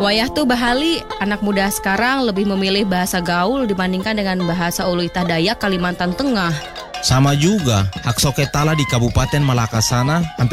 Wayah tuh Bahali, anak muda sekarang lebih memilih bahasa gaul dibandingkan dengan bahasa Uluitah Dayak Kalimantan Tengah. Sama juga, hak soketala di Kabupaten Malakasana hampir